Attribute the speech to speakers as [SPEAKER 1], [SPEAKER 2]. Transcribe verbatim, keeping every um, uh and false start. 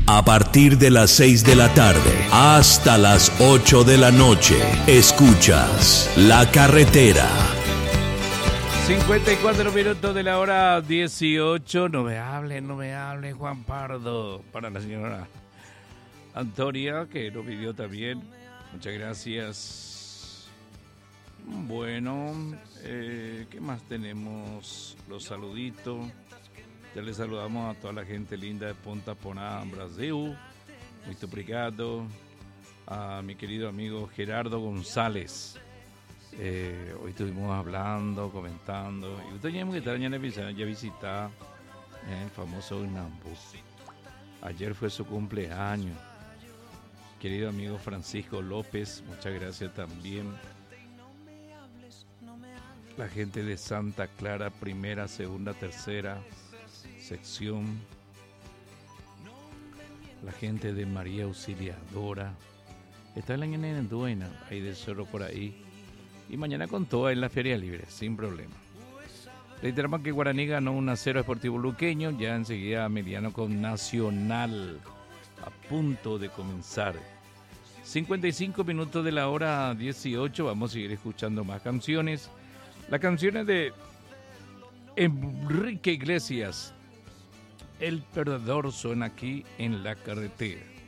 [SPEAKER 1] A partir de las seis de la tarde hasta las ocho de la noche, escuchas La Carretera.
[SPEAKER 2] cincuenta y cuatro minutos de la hora dieciocho. No me hable, no me hable, Juan Pardo. Para la señora Antonia, que nos pidió también. Muchas gracias. Bueno, eh, ¿qué más tenemos? Los saluditos. Ya les saludamos a toda la gente linda de Ponta Porã, Brasil. Muy obrigado. A mi querido amigo Gerardo González. Eh, hoy estuvimos hablando, comentando. Y usted ya que estar ya visitar eh, el famoso Unambu. Ayer fue su cumpleaños. Querido amigo Francisco López, muchas gracias también. La gente de Santa Clara, primera, segunda, tercera sección. La gente de María Auxiliadora. Está en la ñana en Duena, ahí de Cerro por ahí. Y mañana con todo en la Feria Libre, sin problema. Reiteramos que Guaraní ganó un a cero a Sportivo Luqueño, ya enseguida mediano con Nacional, a punto de comenzar. cincuenta y cinco minutos de la hora dieciocho, vamos a seguir escuchando más canciones. Las canciones de Enrique Iglesias, El Perdedor, son aquí en La Carretera.